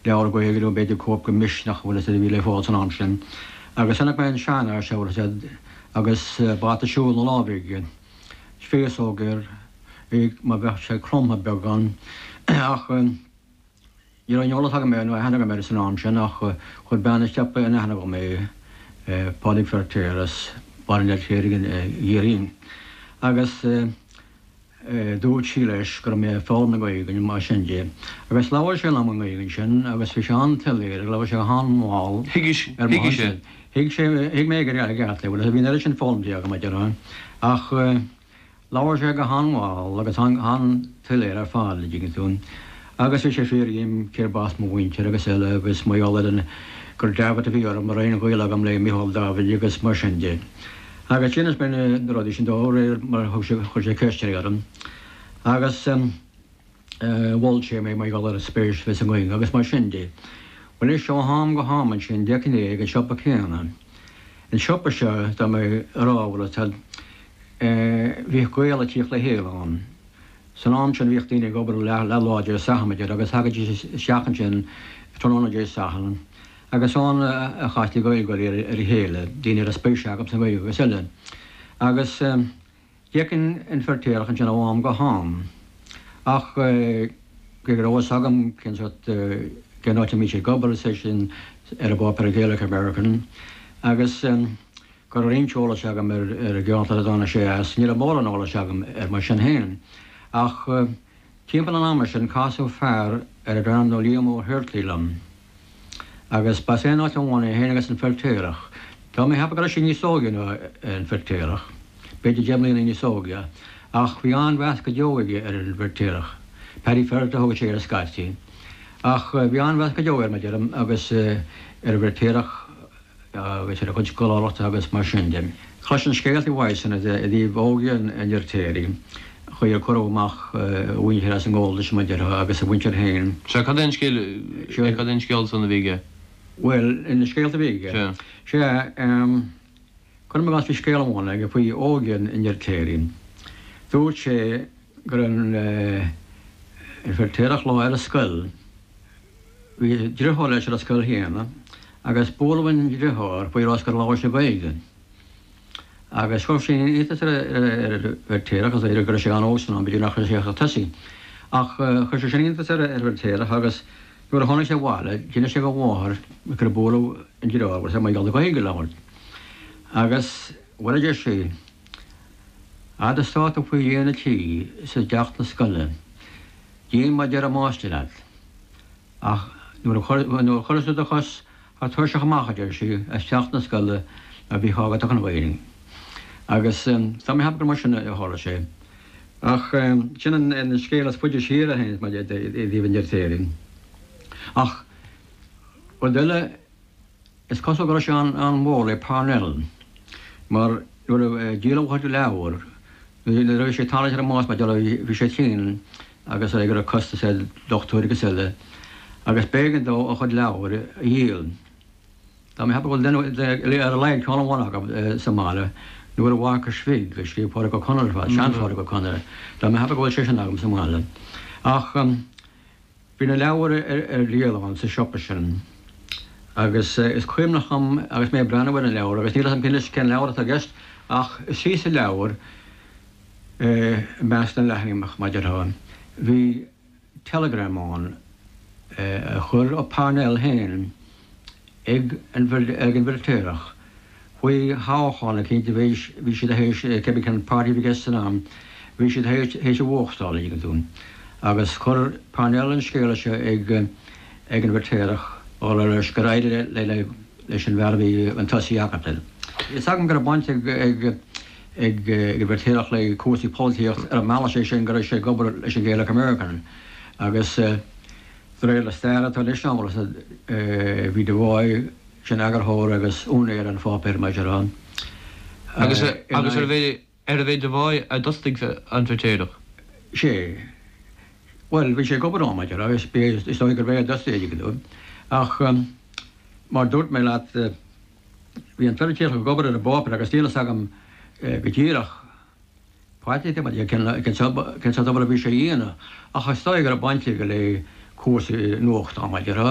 leabhar go éigeú beidir cóp go misneach bhfuil a bhí le fáil an sin. Agus sanna ben seanna se agus bata siúil na lábhíige. Féasógur ag má bheith sé cromtha beagán ach Ní an jóla tag mé nó hena go mé san an sin ach chud benna stepa in hena go mé pádig fertéras barin chéirigin dhéirín. Agus dúid sí leis gur mé fána go ígann má sin dé. Agus leabhar sé am ígann sin agus fi se an teléir, leabhar sé hánáil hiig mé gur gart le bhfuil a bhín sin fámdí aga dearán ach leabhar sé go hánáil agus an teléir ar fáil gin tún. Agus sé féim céir bás mó bhainte agus eile agus maiálan gur deabhat a bhí ar mar réon goil agam le Micheál David agus mar sin dé. Agus sin bena rodí sin dóir mar chuir sé ceiste arm. Agus bhil sé mé maiáil a spéis fis an going agus mar sin dé. Bhfuil is seo hám go háman sin decinné an siopa céanna. An siopa seo tá mé ráhfuil bhí goile tíoch le héán. San am sin bhíochttaíine gobar leláidir sahamaidir agus hagad seachan sin trónaidir sahan. Agus an a chaistí goil go ar I héile, daoine a spéise agam san goil agus eile. Agus dhécinn in fertéirechan sin bháim go hám. Ach gur óhas agam cin áte mí sé gobar sé sin ar a bá Gaelic American. Agus gur réonseola agam ar a gceantar a dána sé as, ní a mór an óla agam ar mar sin héin. Ach timppla an amar sin cáú fearr ar a dran nó líomó thuirtlílam. Agus ba sé áit an bhána héana agus an fertéireach. Tá mé hepa go sin níosógan an fertéireach, beidir deimlíon in níosóga, ach bhí an bheas go deoige ar an fertéireach, peí ferta thugad sé ar a scaití. Ach bhí an bheas go deoir me dearm agus ar fertéireach agus ar a chud scoláireachta agus mar sin de. Chlas an scéaltaí bhaisina a dtí bhóga an deirtéirí. Chuir choramach bhaintear as an gáil sem dear agus a bhaintear héin. Se cad den scéal san na bhíige? Well, in na scéalta bhíige. Se chun gas bhí scéal amhána go faoi ógan in deirtéirí. Dúirt sé gur an fertéireach lá ar a scoil. Bhí ddritheáil leis ar a scoil héana agus bólahain ddritheáir faoi rás gur láir sé bhéige. Agus chuh sin ítas ar vertéireach agus éidir gur sé an ósan an bidú nach sé a tasí. Ach chu sé sin ítas ar vertéireach agus nuair a tháinig sé bháile, dine sé go bháthir gur bóla in ddíráhar sé mai gal go héige lehair. Agus bhfuil idir sé a státa faoi dhéana tí sa deach na scoile, díon mai dear a máiste leat. Ach nuair choras a chus a tuairseach amachchaidir sí a teach na scoile a bhí hágad an bhhéing. Agus tá mé hapgur mar sin hála sé. Ach sin in scélas fuidir siar a héint mar dtíhann deirtéirí. Ach bhil duile is cosú go sé an mór le Parnell, mar nuair dílamhairú leabhar, le raibh sé tála ar más mar bhí sé tín agus gur a costa sé dochtúir go eile, agus bégan dó a chud leabhar a dhéal. Tá mé hapgur le ar a leid chála bhhaach Somália, nuair a bhhacha svíg leis tí pára go conar seanfára go conar, Tá mé hapa gohfuil sé sin agam Somália. Ach bhí na leabhar ar líalaháin sa siopa sin. Agus is cuimnacham agus mé brennahar an leabhar, agus nílas an pinnis cén leabhar a gist, ach sí sa leabhar meas an leithníach maidirtháin. Bhí telegramán a chur ó Parnell héin ag an bhirtéireach. Bhui háchána cinnte bhí siad a héis cebi can pártí bhí gestan am, bhí siad héis a bhóchtála í go dún. Agus chur Parnell an scéala se ag an bhirtéireach ó leis go raide leis an bhehí an tosaí acatil. Is agam gur a baint ag bhirtéireach le cuasaí políocht ar a mála sé sin gur sé gobar leis an Gaelic American. Agus réile staire tá leis an bhí de bháid sin agarthóir agus únéir an fápéir maidirrán. Agus ar a bhéid de bháid a dostig an fertéireach? Sé. Well, bhí sé gobarrán maidir, agus is gur bhéh dostéide go dú. Ach mar dúirt mé leat bhí an fertéireach go gobar ar a bápar agus tílas agam go tíireach páitiide mar cin sa bhí sé dhéana, ach stáid gur a bainte go le cuasa nuacht á maidir